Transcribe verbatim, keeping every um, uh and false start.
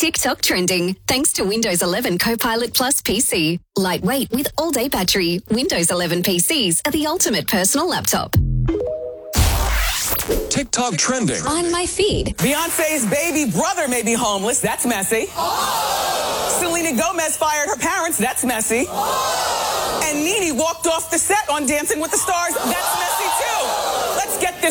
TikTok trending thanks to Windows eleven Copilot Plus P C. Lightweight with all-day battery, Windows eleven P Cs are the ultimate personal laptop. TikTok trending on my feed. Beyonce's baby brother may be homeless. That's messy. Oh. Selena Gomez fired her parents. That's messy. Oh. And Nene walked off the set on Dancing with the Stars. That's messy too. Let's get this